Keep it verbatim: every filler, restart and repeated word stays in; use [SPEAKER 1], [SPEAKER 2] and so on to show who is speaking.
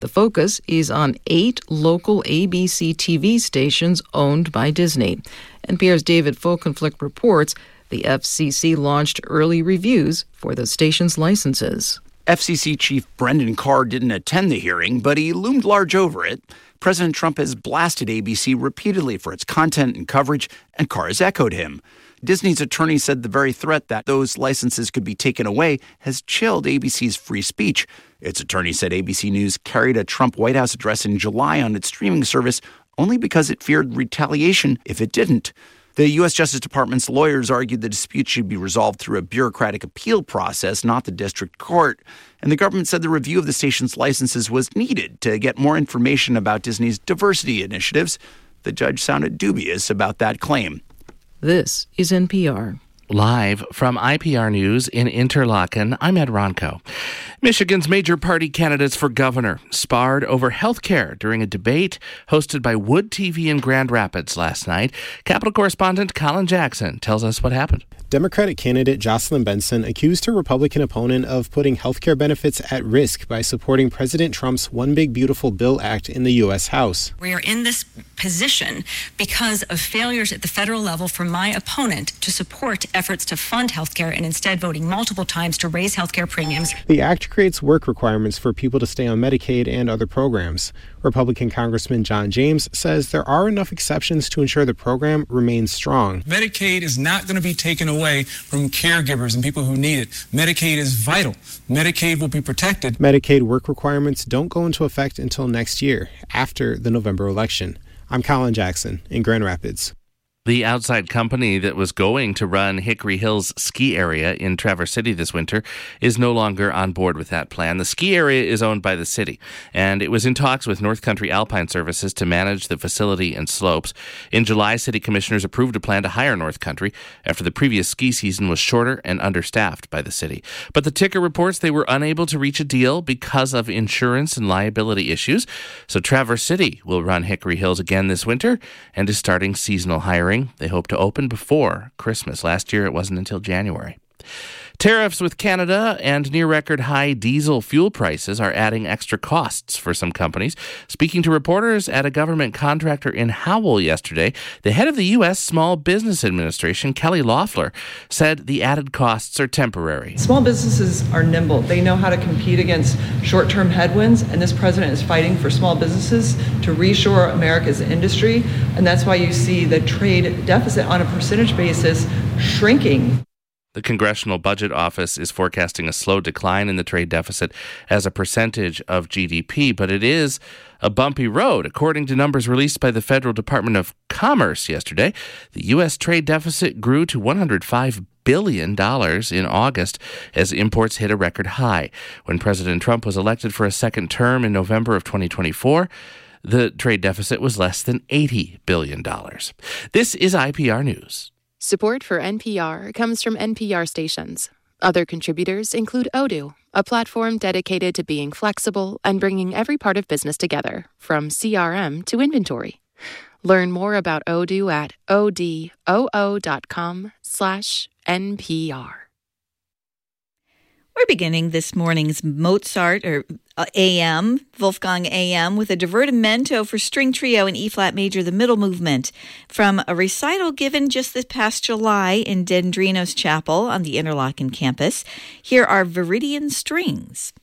[SPEAKER 1] The focus is on eight local A B C T V stations owned by Disney. N P R's David Folkenflik reports the F C C launched early reviews for the station's licenses.
[SPEAKER 2] F C C Chief Brendan Carr didn't attend the hearing, but he loomed large over it. President Trump has blasted A B C repeatedly for its content and coverage, and Carr has echoed him. Disney's attorney said the very threat that those licenses could be taken away has chilled A B C's free speech. Its attorney said A B C News carried a Trump White House address in July on its streaming service only because it feared retaliation if it didn't. The U S Justice Department's lawyers argued the dispute should be resolved through a bureaucratic appeal process, not the district court. And the government said the review of the station's licenses was needed to get more information about Disney's diversity initiatives. The judge sounded dubious about that claim.
[SPEAKER 1] This is N P R.
[SPEAKER 3] Live from I P R News in Interlaken, I'm Ed Ronco. Michigan's major party candidates for governor sparred over health care during a debate hosted by Wood T V in Grand Rapids last night. Capitol correspondent Colin Jackson tells us what happened.
[SPEAKER 4] Democratic candidate Jocelyn Benson accused her Republican opponent of putting healthcare benefits at risk by supporting President Trump's One Big Beautiful Bill Act in the U S House.
[SPEAKER 5] We are in this position because of failures at the federal level from my opponent to support efforts to fund healthcare and instead voting multiple times to raise healthcare premiums.
[SPEAKER 4] The act creates work requirements for people to stay on Medicaid and other programs. Republican Congressman John James says there are enough exceptions to ensure the program remains strong.
[SPEAKER 6] Medicaid is not going to be taken away from caregivers and people who need it. Medicaid is vital. Medicaid will be protected.
[SPEAKER 4] Medicaid work requirements don't go into effect until next year, after the November election. I'm Colin Jackson in Grand Rapids.
[SPEAKER 3] The outside company that was going to run Hickory Hills ski area in Traverse City this winter is no longer on board with that plan. The ski area is owned by the city, and it was in talks with North Country Alpine Services to manage the facility and slopes. In July, city commissioners approved a plan to hire North Country after the previous ski season was shorter and understaffed by the city. But the ticker reports they were unable to reach a deal because of insurance and liability issues. So Traverse City will run Hickory Hills again this winter and is starting seasonal hiring. They hope to open before Christmas. Last year, it wasn't until January. Tariffs with Canada and near-record high diesel fuel prices are adding extra costs for some companies. Speaking to reporters at a government contractor in Howell yesterday, the head of the U S Small Business Administration, Kelly Loeffler, said the added costs are temporary.
[SPEAKER 7] Small businesses are nimble. They know how to compete against short-term headwinds, and this president is fighting for small businesses to reshore America's industry, and that's why you see the trade deficit on a percentage basis shrinking.
[SPEAKER 3] The Congressional Budget Office is forecasting a slow decline in the trade deficit as a percentage of G D P, but it is a bumpy road. According to numbers released by the Federal Department of Commerce yesterday, the U S trade deficit grew to one hundred five billion dollars in August as imports hit a record high. When President Trump was elected for a second term in November of twenty twenty-four, the trade deficit was less than eighty billion dollars. This is I P R News.
[SPEAKER 8] Support for N P R comes from N P R stations. Other contributors include Odoo, a platform dedicated to being flexible and bringing every part of business together, from C R M to inventory. Learn more about Odoo at odoo.com slash NPR.
[SPEAKER 9] We're beginning this morning's Mozart, or uh, A M, Wolfgang A M, with a divertimento for string trio in E-flat major, the middle movement, from a recital given just this past July in Dendrinos Chapel on the Interlaken campus. Here are Viridian Strings.